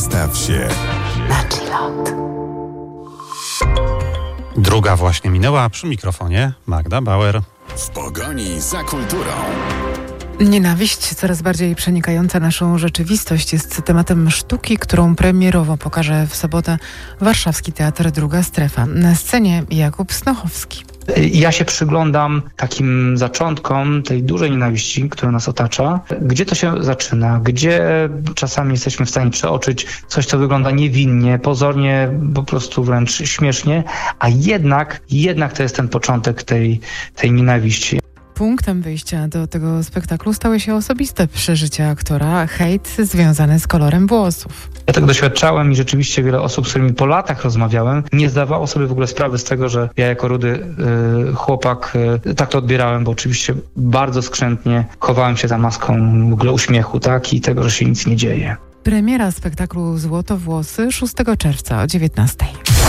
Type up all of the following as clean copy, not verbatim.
Nastaw się na chillot. Druga właśnie minęła, przy mikrofonie Magda Bauer. w pogoni za kulturą. Nienawiść coraz bardziej przenikająca naszą rzeczywistość jest tematem sztuki, którą premierowo pokaże w sobotę Warszawski Teatr Druga Strefa. Na scenie Jakub Snochowski. Ja się przyglądam takim zaczątkom tej dużej nienawiści, która nas otacza. Gdzie to się zaczyna? Gdzie czasami jesteśmy w stanie przeoczyć coś, co wygląda niewinnie, pozornie, po prostu wręcz śmiesznie, a jednak to jest ten początek tej nienawiści. Punktem wyjścia do tego spektaklu stały się osobiste przeżycia aktora, hejt związany z kolorem włosów. Ja tego doświadczałem i rzeczywiście wiele osób, z którymi po latach rozmawiałem, nie zdawało sobie w ogóle sprawy z tego, że ja jako rudy chłopak tak to odbierałem, bo oczywiście bardzo skrzętnie chowałem się za maską w ogóle uśmiechu, tak, i tego, że się nic nie dzieje. Premiera spektaklu Złotowłosy 6 czerwca o 19:00.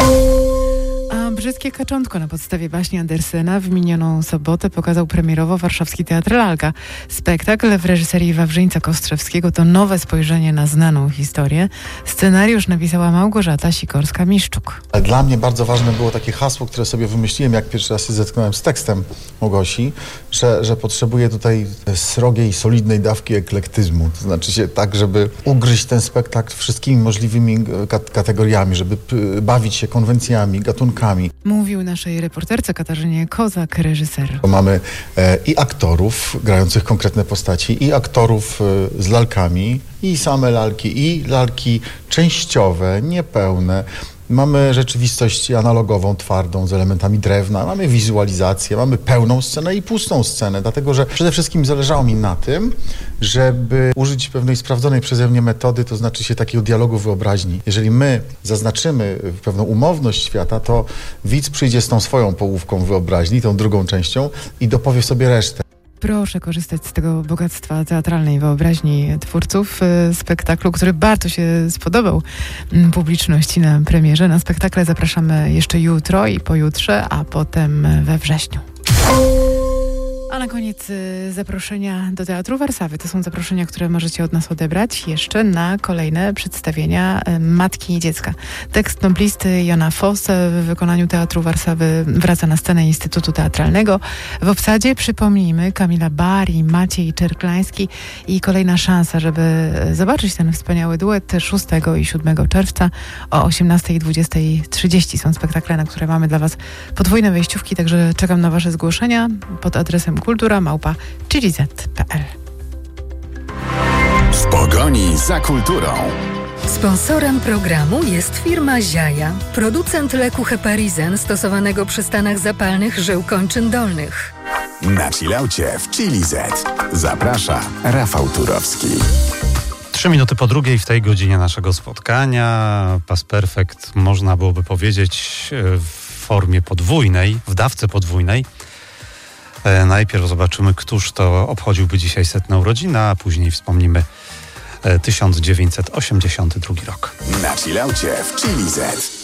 A Brzydkie kaczątko na podstawie baśni Andersena w minioną sobotę pokazał premierowo Warszawski Teatr Lalka. Spektakl w reżyserii Wawrzyńca Kostrzewskiego to nowe spojrzenie na znaną historię. Scenariusz napisała Małgorzata Sikorska-Miszczuk. Dla mnie bardzo ważne było takie hasło, które sobie wymyśliłem, jak pierwszy raz się zetknąłem z tekstem Małgosi, że potrzebuję tutaj srogiej, solidnej dawki eklektyzmu. To znaczy się tak, żeby ugryźć ten spektakl wszystkimi możliwymi kategoriami, żeby bawić się konwencjami, gatunkami. Mówił naszej reporterce Katarzynie Kozak, reżyser. Mamy i aktorów grających konkretne postaci, i aktorów z lalkami, i same lalki, i lalki częściowe, niepełne. Mamy rzeczywistość analogową, twardą, z elementami drewna, mamy wizualizację, mamy pełną scenę i pustą scenę, dlatego że przede wszystkim zależało mi na tym, żeby użyć pewnej sprawdzonej przeze mnie metody, to znaczy się takiego dialogu wyobraźni. Jeżeli my zaznaczymy pewną umowność świata, to widz przyjdzie z tą swoją połówką wyobraźni, tą drugą częścią i dopowie sobie resztę. Proszę korzystać z tego bogactwa teatralnej wyobraźni twórców spektaklu, który bardzo się spodobał publiczności na premierze. Na spektakle zapraszamy jeszcze jutro i pojutrze, a potem we wrześniu. A na koniec zaproszenia do Teatru Warszawy. To są zaproszenia, które możecie od nas odebrać jeszcze na kolejne przedstawienia Matki i Dziecka. Tekst noblisty Jana Fosse w wykonaniu Teatru Warszawy wraca na scenę Instytutu Teatralnego. W obsadzie, przypomnijmy, Kamila Bari, Maciej Czerklański i kolejna szansa, żeby zobaczyć ten wspaniały duet 6 i 7 czerwca o 18 i 20:30. Są spektakle, na które mamy dla Was podwójne wejściówki, także czekam na Wasze zgłoszenia pod adresem kultura@chillz.pl. W pogoni za kulturą. Sponsorem programu jest firma Ziaja, producent leku Heparizen stosowanego przy stanach zapalnych żył kończyn dolnych. Na chillaucie w ChilliZ. Zaprasza Rafał Turowski. 3 minuty po drugiej w tej godzinie naszego spotkania. Past Perfect, można byłoby powiedzieć, w formie podwójnej, w dawce podwójnej. Najpierw zobaczymy, któż to obchodziłby dzisiaj 100. urodziny, a później wspomnimy 1982 rok. Na chillaucie w ChilliZ.